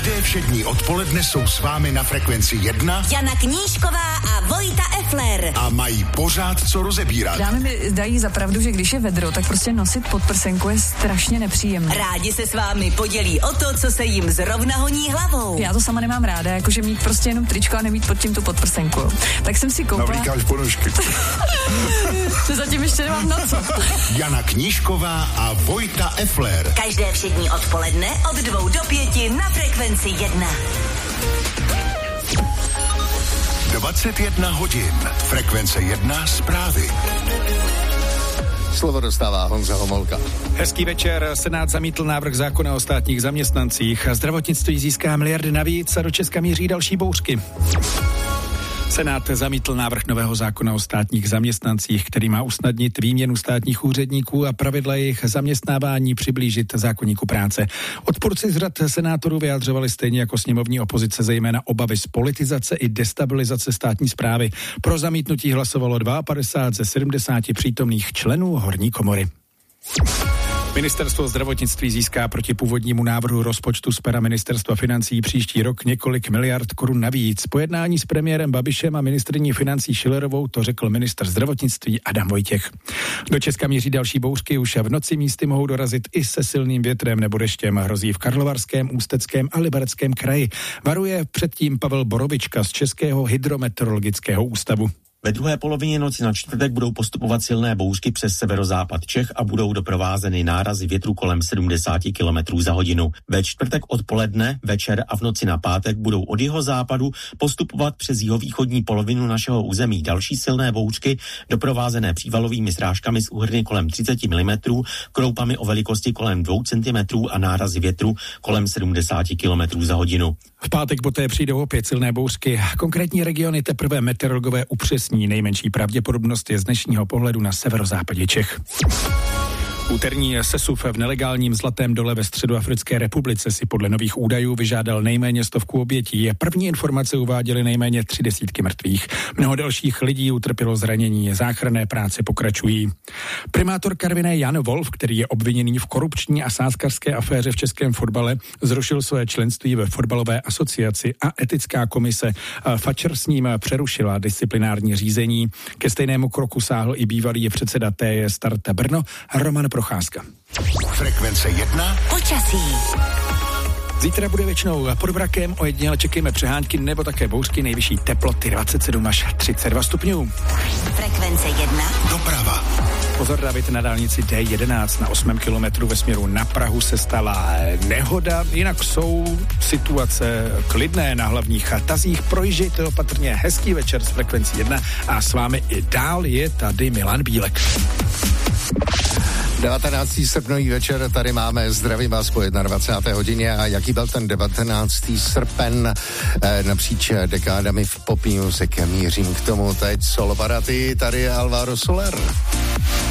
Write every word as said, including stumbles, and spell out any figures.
Každé všední odpoledne jsou s vámi na Frekvenci jedna Jana Knížková a Vojta Effler. A mají pořád co rozebírat. Dámy mi dají za pravdu, že když je vedro, tak prostě nosit podprsenku je strašně nepříjemné. Rádi se s vámi podělí o to, co se jim zrovna honí hlavou. Já to sama nemám ráda, jakože mít prostě jenom tričko a nemít pod tím tu podprsenku. Tak jsem si koupila... Navlíkáš ponožky. To zatím ještě nemám na co. Jana Knížková a Vojta Effler. Každé všední odpoledne od dvou do pěti na Frekvenci jedna. dvacet jedna hodin. Frekvence jedna zprávy. Slovo dostává Honza Homolka. Hezký večer. Senát zamítl návrh zákona o státních zaměstnancích. Zdravotnictví získá miliardy navíc a do Česka míří další bouřky. Senát zamítl návrh nového zákona o státních zaměstnancích, který má usnadnit výměnu státních úředníků a pravidla jejich zaměstnávání přiblížit zákoníku práce. Odpůrci z řad senátorů vyjadřovali stejně jako sněmovní opozice zejména obavy z politizace i destabilizace státní správy. Pro zamítnutí hlasovalo padesát dva ze sedmdesáti přítomných členů horní komory. Ministerstvo zdravotnictví získá proti původnímu návrhu rozpočtu z pera Ministerstva financí příští rok několik miliard korun navíc. Po jednání s premiérem Babišem a ministryní financí Schillerovou to řekl ministr zdravotnictví Adam Vojtěch. Do Česka míří další bouřky, už v noci místy mohou dorazit i se silným větrem nebo deštěm. Hrozí v Karlovarském, Ústeckém a Libereckém kraji. Varuje předtím Pavel Borovička z Českého hydrometeorologického ústavu. Ve druhé polovině noci na čtvrtek budou postupovat silné bouřky přes severozápad Čech a budou doprovázeny nárazy větru kolem sedmdesát kilometrů za hodinu. Ve čtvrtek odpoledne, večer a v noci na pátek budou od jihozápadu postupovat přes jihovýchodní polovinu našeho území další silné bouřky, doprovázené přívalovými srážkami z úhrny kolem třicet milimetrů, kroupami o velikosti kolem dvou centimetrů a nárazy větru kolem sedmdesát kilometrů za hodinu. V pátek poté přijdou opět silné bouřky. Konkrétní regiony teprve meteorologové upřesní. Nejmenší pravděpodobnost je z dnešního pohledu na severozápadě Čech. Úterní sesuv v nelegálním Zlatém dole ve Středoafrické republice si podle nových údajů vyžádal nejméně stovku obětí. První informace uváděly nejméně tři desítky mrtvých. Mnoho dalších lidí utrpělo zranění. Záchranné práce pokračují. Primátor Karviné Jan Wolf, který je obviněný v korupční a sázkařské aféře v českém fotbale, zrušil své členství ve fotbalové asociaci a etická komise Fatscher s ním přerušila disciplinární řízení. Ke stejnému kroku sáhl i bývalý předseda T J Start Brno Roman Procházka. Frekvence jedna. Počasí. Zítra bude většinou pod vrakem, ojediněle čekejme přehánky nebo také bouřky, nejvyšší teploty dvacet sedm až třicet dva stupňů. Frekvence jedna. Doprava. Pozor, David, na dálnici D jedenáct na osmém kilometru ve směru na Prahu se stala nehoda, jinak jsou situace klidné na hlavních tazích. Projíždějte opatrně, hezký večer z Frekvencí jedna a s vámi i dál je tady Milan Bílek. devatenáctého srpnový večer, tady máme zdravím vás po dvacáté jedné hodině a jaký byl ten devatenáctého srpen eh, napříč dekádami v pop music. Mířím k tomu teď Solo Party, tady je Alvaro Soler.